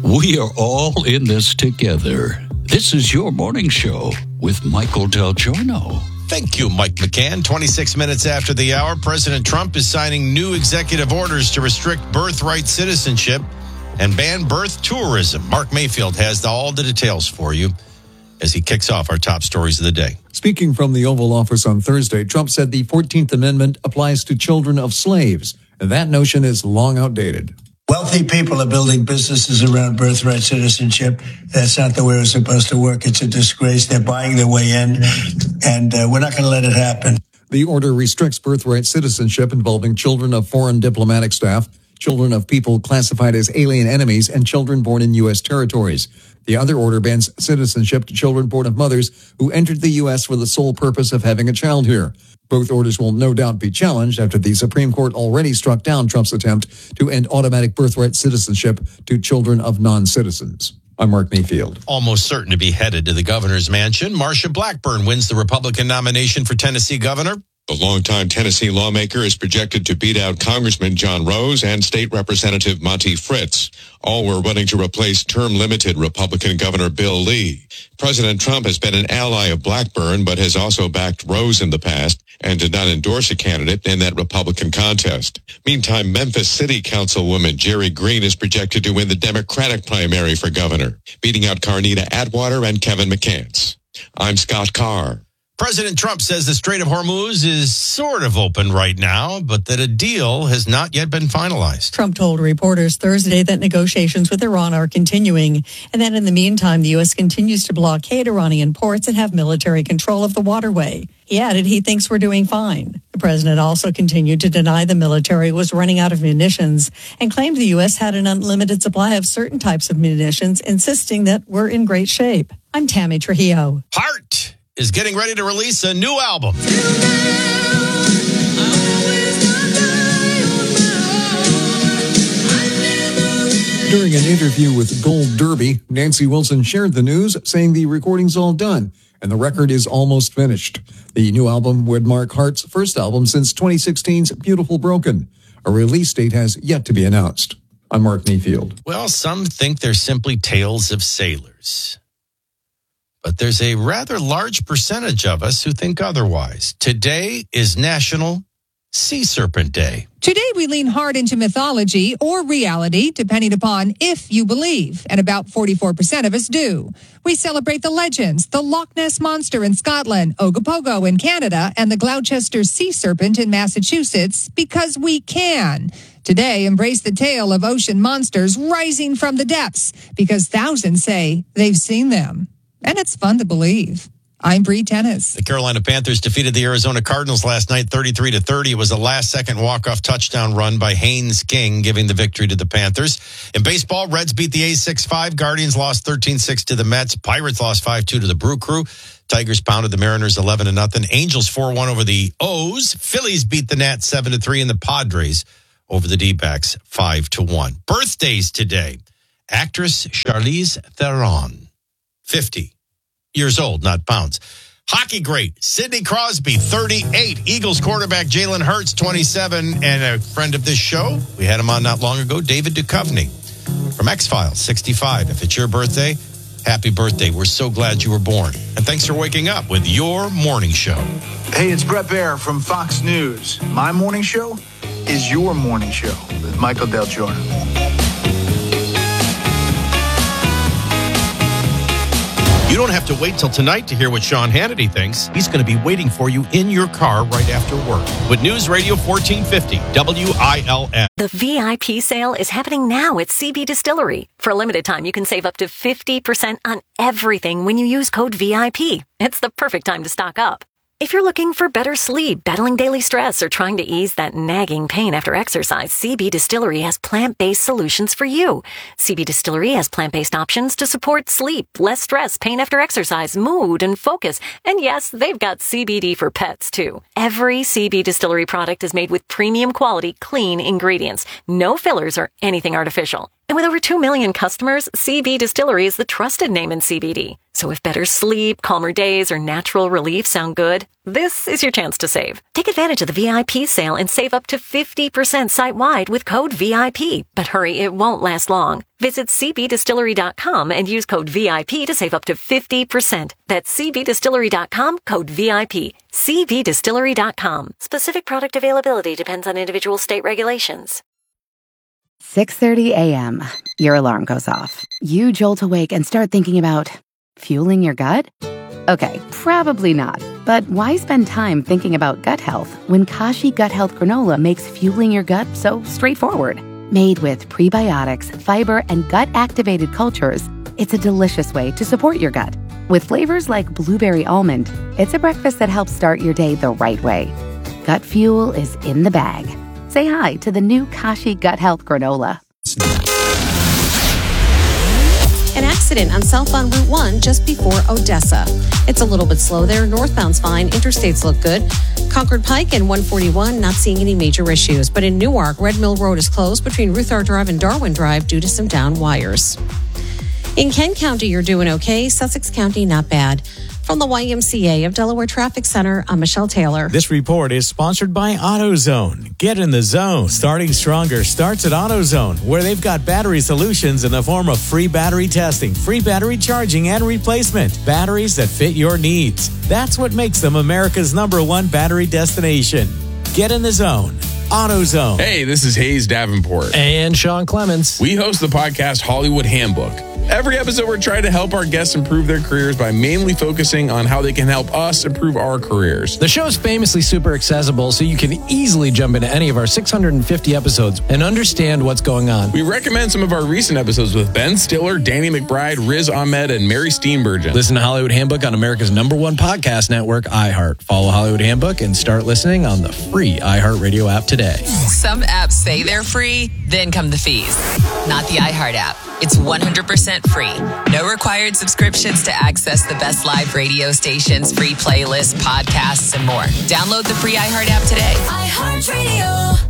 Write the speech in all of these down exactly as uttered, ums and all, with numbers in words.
We are all in this together. This is your morning show with Michael Del Giorno. Thank you, Mike McCann. twenty-six minutes after the hour, President Trump is signing new executive orders to restrict birthright citizenship and ban birth tourism. Mark Mayfield has the, all the details for you as he kicks off our top stories of the day. Speaking from the Oval Office on Thursday, Trump said the fourteenth Amendment applies to children of slaves, and that notion is long outdated. Wealthy people are building businesses around birthright citizenship. That's not the way it's supposed to work. It's a disgrace. They're buying their way in, and uh, we're not going to let it happen. The order restricts birthright citizenship involving children of foreign diplomatic staff, children of people classified as alien enemies, and children born in U S territories. The other order bans citizenship to children born of mothers who entered the U S for the sole purpose of having a child here. Both orders will no doubt be challenged after the Supreme Court already struck down Trump's attempt to end automatic birthright citizenship to children of non-citizens. I'm Mark Mayfield. Almost certain to be headed to the governor's mansion, Marsha Blackburn wins the Republican nomination for Tennessee governor. The longtime Tennessee lawmaker is projected to beat out Congressman John Rose and State Representative Monty Fritz. All were running to replace term-limited Republican Governor Bill Lee. President Trump has been an ally of Blackburn, but has also backed Rose in the past and did not endorse a candidate in that Republican contest. Meantime, Memphis City Councilwoman Jerry Green is projected to win the Democratic primary for governor, beating out Carnita Atwater and Kevin McCants. I'm Scott Carr. President Trump says the Strait of Hormuz is sort of open right now, but that a deal has not yet been finalized. Trump told reporters Thursday that negotiations with Iran are continuing, and that in the meantime, the U S continues to blockade Iranian ports and have military control of the waterway. He added he thinks we're doing fine. The president also continued to deny the military was running out of munitions and claimed the U S had an unlimited supply of certain types of munitions, insisting that we're in great shape. I'm Tammy Trujillo. Heart is getting ready to release a new album. During an interview with Gold Derby, Nancy Wilson shared the news, saying the recording's all done and the record is almost finished. The new album would mark Heart's first album since twenty sixteen's Beautiful Broken. A release date has yet to be announced. I'm Mark Mayfield. Well, some think they're simply tales of sailors. But there's a rather large percentage of us who think otherwise. Today is National Sea Serpent Day. Today we lean hard into mythology or reality, depending upon if you believe, and about forty-four percent of us do. We celebrate the legends, the Loch Ness Monster in Scotland, Ogopogo in Canada, and the Gloucester Sea Serpent in Massachusetts, because we can. Today, embrace the tale of ocean monsters rising from the depths, because thousands say they've seen them. And it's fun to believe. I'm Bree Tennis. The Carolina Panthers defeated the Arizona Cardinals last night thirty-three to thirty. It was a last-second walk-off touchdown run by Haynes King, giving the victory to the Panthers. In baseball, Reds beat the A's six five. Guardians lost thirteen six to the Mets. Pirates lost five two to the Brew Crew. Tigers pounded the Mariners eleven to nothing. Angels four one over the O's. Phillies beat the Nats seven to three. And the Padres over the D-backs five to one. Birthdays today. Actress Charlize Theron, fifty years old, not pounds. Hockey great Sidney Crosby, thirty-eight. Eagles quarterback Jalen Hurts, twenty-seven. And a friend of this show, we had him on not long ago, David Duchovny from X-Files, sixty-five. If it's your birthday, happy birthday. We're so glad you were born. And thanks for waking up with your morning show. Hey, it's Brett Baer from Fox News. My morning show is your morning show with Michael Del Giorno. You don't have to wait till tonight to hear what Sean Hannity thinks. He's going to be waiting for you in your car right after work with News Radio fourteen fifty W I L F. The V I P sale is happening now at C B Distillery. For a limited time, you can save up to fifty percent on everything when you use code V I P. It's the perfect time to stock up. If you're looking for better sleep, battling daily stress, or trying to ease that nagging pain after exercise, C B Distillery has plant-based solutions for you. C B Distillery has plant-based options to support sleep, less stress, pain after exercise, mood, and focus. And yes, they've got C B D for pets, too. Every C B Distillery product is made with premium quality, clean ingredients. No fillers or anything artificial. And And with over two million customers, C B Distillery is the trusted name in C B D. So if better sleep, calmer days, or natural relief sound good, this is your chance to save. Take advantage of the V I P sale and save up to fifty percent site-wide with code V I P. But hurry, it won't last long. Visit c b distillery dot com and use code V I P to save up to fifty percent. That's c b distillery dot com, code V I P. c b distillery dot com. Specific product availability depends on individual state regulations. six thirty a.m. Your alarm goes off. You jolt awake and start thinking about fueling your gut? Okay, probably not. But why spend time thinking about gut health when Kashi Gut Health Granola makes fueling your gut so straightforward? Made with prebiotics, fiber, and gut-activated cultures, it's a delicious way to support your gut. With flavors like blueberry almond, it's a breakfast that helps start your day the right way. Gut fuel is in the bag. Say hi to the new Kashi Gut Health Granola. An accident on southbound Route one just before Odessa. It's a little bit slow there. Northbound's fine. Interstates look good. Concord Pike and one forty-one, not seeing any major issues. But in Newark, Red Mill Road is closed between Ruth R. Drive and Darwin Drive due to some down wires. In Kent County, you're doing okay. Sussex County, not bad. From the Y M C A of Delaware Traffic Center, I'm Michelle Taylor. This report is sponsored by AutoZone. Get in the zone. Starting stronger starts at AutoZone, where they've got battery solutions in the form of free battery testing, free battery charging, and replacement. Batteries that fit your needs. That's what makes them America's number one battery destination. Get in the zone. AutoZone. Hey, this is Hayes Davenport. And Sean Clements. We host the podcast Hollywood Handbook. Every episode, we're trying to help our guests improve their careers by mainly focusing on how they can help us improve our careers. The show is famously super accessible, so you can easily jump into any of our six hundred fifty episodes and understand what's going on. We recommend some of our recent episodes with Ben Stiller, Danny McBride, Riz Ahmed, and Mary Steenburgen. Listen to Hollywood Handbook on America's number one podcast network, iHeart. Follow Hollywood Handbook and start listening on the free iHeartRadio app today. Some apps say they're free, then come the fees. Not the iHeart app. It's one hundred percent free. No required subscriptions to access the best live radio stations, free playlists, podcasts, and more. Download the free iHeart app today. iHeartRadio.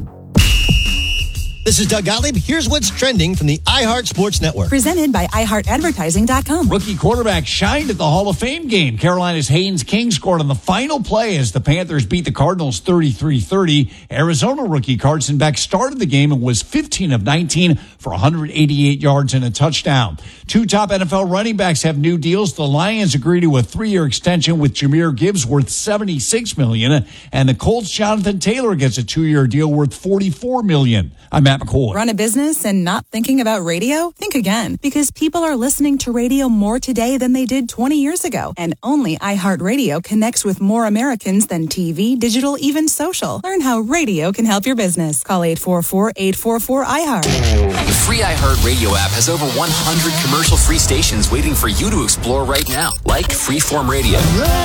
This is Doug Gottlieb. Here's what's trending from the iHeart Sports Network. Presented by i heart advertising dot com. Rookie quarterback shined at the Hall of Fame game. Carolina's Haynes King scored on the final play as the Panthers beat the Cardinals thirty-three thirty. Arizona rookie Carson Beck started the game and was fifteen of nineteen for one hundred eighty-eight yards and a touchdown. Two top N F L running backs have new deals. The Lions agree to a three-year extension with Jahmyr Gibbs worth seventy-six million dollars, and the Colts' Jonathan Taylor gets a two-year deal worth forty-four million dollars. I'm Matt McCoy. Run a business and not thinking about radio? Think again, because people are listening to radio more today than they did twenty years ago. And only iHeartRadio connects with more Americans than T V, digital, even social. Learn how radio can help your business. Call eight four four, eight four four, I heart. The free iHeartRadio app has over one hundred commercial-free stations waiting for you to explore right now, like Freeform Radio.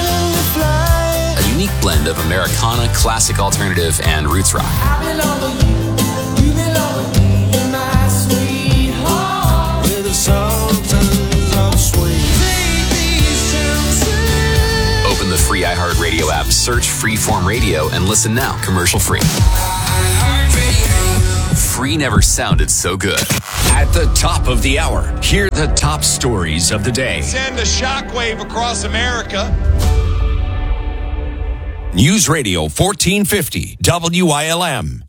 A unique blend of Americana, classic alternative, and roots rock. Open the free iHeartRadio app, search Freeform Radio, and listen now, commercial free. Free never sounded so good. At the top of the hour, hear the top stories of the day. Send a shockwave across America. News Radio fourteen fifty, W I L M.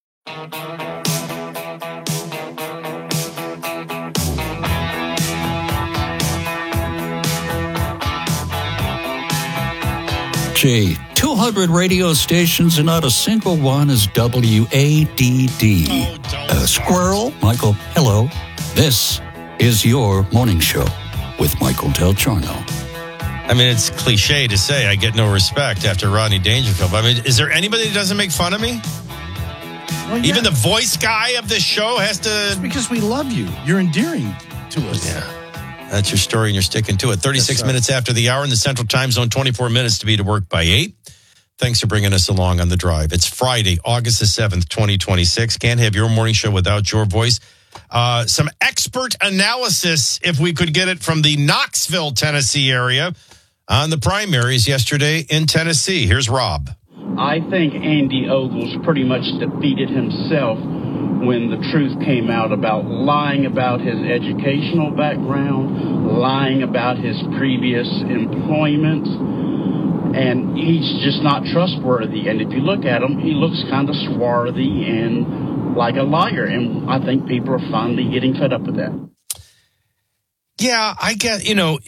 Gee, two hundred radio stations and not a single one is W A D D. Oh, uh, squirrel? Michael, hello. This is your morning show with Michael Del Giorno. I mean, it's cliche to say I get no respect after Rodney Dangerfield. I mean, is there anybody that doesn't make fun of me? Well, yeah. Even the voice guy of this show has to... It's because we love you. You're endearing to us. Yeah. That's your story, and you're sticking to it. thirty-six minutes after the hour in the Central Time Zone, twenty-four minutes to be to work by eight. Thanks for bringing us along on the drive. It's Friday, August the seventh, twenty twenty-six. Can't have your morning show without your voice. Uh, some expert analysis, if we could get it, from the Knoxville, Tennessee area on the primaries yesterday in Tennessee. Here's Rob. I think Andy Ogles pretty much defeated himself when the truth came out about lying about his educational background, lying about his previous employment, and he's just not trustworthy. And if you look at him, he looks kind of swarthy and like a liar, and I think people are finally getting fed up with that. Yeah, I get, you know,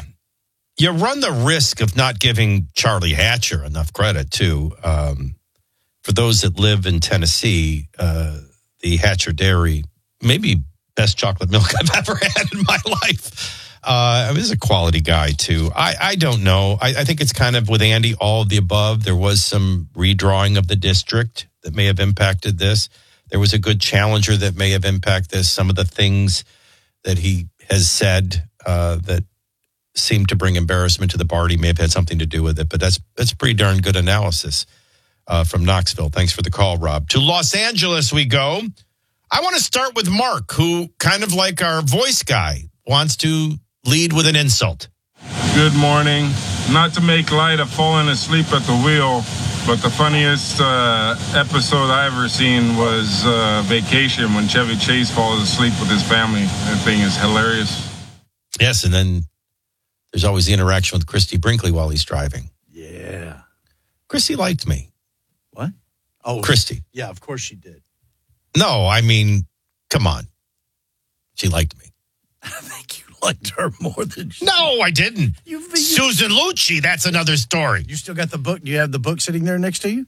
you run the risk of not giving Charlie Hatcher enough credit, too. Um, for those that live in Tennessee, uh, the Hatcher Dairy, maybe best chocolate milk I've ever had in my life. Uh, I mean, he's a quality guy, too. I, I don't know. I, I think it's kind of with Andy, all of the above. There was some redrawing of the district that may have impacted this. There was a good challenger that may have impacted this. Some of the things that he has said uh, that seemed to bring embarrassment to the party may have had something to do with it. But that's that's pretty darn good analysis uh, from Knoxville. Thanks for the call, Rob. To Los Angeles we go. I want to start with Mark, who, kind of like our voice guy, wants to lead with an insult. Good morning. Not to make light of falling asleep at the wheel, but the funniest uh, episode I ever seen was uh, Vacation, when Chevy Chase falls asleep with his family. That thing is hilarious. Yes, and then there's always the interaction with Christy Brinkley while he's driving. Yeah. Christy liked me. What? Oh, Christy. Yeah, of course she did. No, I mean, come on. She liked me. I think you liked her more than she No, I didn't. You, you, Susan Lucci, that's another story. You still got the book? Do you have the book sitting there next to you?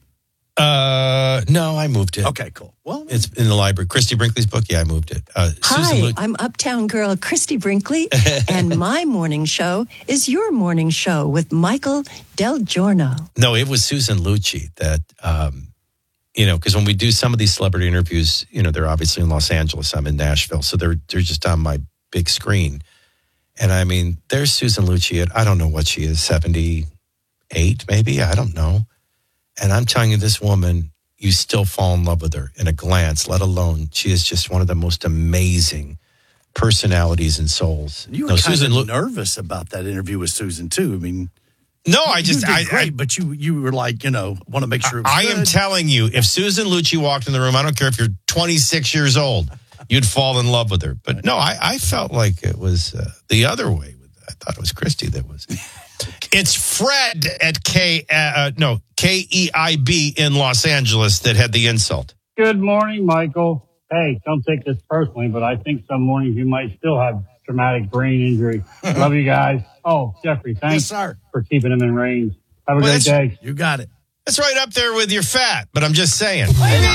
Uh, no, I moved it. Okay, cool. Well, it's in the library. Christy Brinkley's book. Yeah, I moved it. Uh, Hi, Susan Lu- I'm Uptown Girl Christy Brinkley, and my morning show is your morning show with Michael Del Giorno. No, it was Susan Lucci that, um, you know, because when we do some of these celebrity interviews, you know, they're obviously in Los Angeles. I'm in Nashville, so they're they're just on my big screen. And I mean, there's Susan Lucci at, I don't know what she is, seventy-eight maybe, I don't know. And I'm telling you, this woman, you still fall in love with her in a glance, let alone she is just one of the most amazing personalities and souls. You were no, kind Susan of Lu- nervous about that interview with Susan, too. I mean, no, I just, you did I, great, I, but you you were like, you know, want to make sure it was I good. am telling you, if Susan Lucci walked in the room, I don't care if you're twenty-six years old, you'd fall in love with her. But no, I, I felt like it was uh, the other way. I thought it was Christy that was. It's Fred at K, uh, uh, no, K E I B in Los Angeles that had the insult. Good morning, Michael. Hey, don't take this personally, but I think some mornings you might still have traumatic brain injury. Love you guys. Oh, Jeffrey, thanks Yes, sir. for keeping him in range. Have a Well, great day. You got it. That's right up there with your fat, but I'm just saying.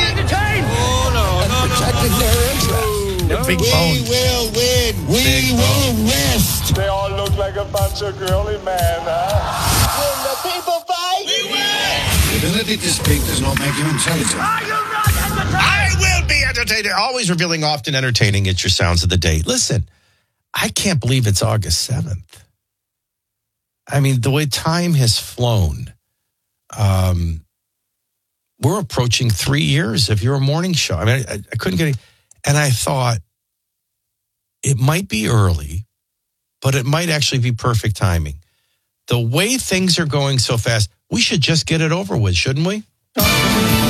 Oh, no, no, protecting their interests. Big we bones. will win. We Big will bones. rest. They all look like a bunch of girly men, huh? When the people fight, we win. The ability to speak does not make you intelligent. Are you not entertained? I will be entertained. Always revealing, often entertaining. It's your sounds of the day. Listen, I can't believe it's August seventh. I mean, the way time has flown. Um, we're approaching three years of your morning show. I mean, I, I couldn't get it. And I thought it might be early, but it might actually be perfect timing. The way things are going so fast, we should just get it over with, shouldn't we?